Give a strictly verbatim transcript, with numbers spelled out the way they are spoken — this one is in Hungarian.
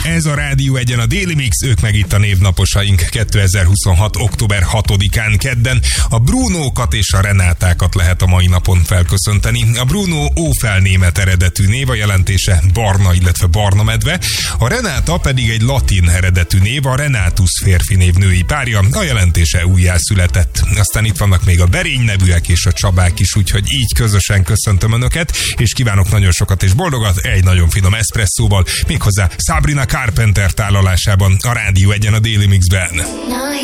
Ez a Rádió Egyen a Daily Mix, ők meg itt a névnaposaink kétezer-huszonhat. október hatodikán kedden. A Brunókat és a Renátákat lehet a mai napon felköszönteni. A Bruno ófelnémet eredetű név, a jelentése barna, illetve barna medve. A Renáta pedig egy latin eredetű név, a Renatus férfi név női párja, a jelentése újjászületett. Aztán itt vannak még a Berény nevűek és a Csabák is, úgyhogy így közösen köszöntöm Önöket, és kívánok nagyon sokat és boldogat egy nagyon finom eszpresszóval, méghozzá Sabrina Carpenter tálalásában a Rádió Egyen a Daily Mixben.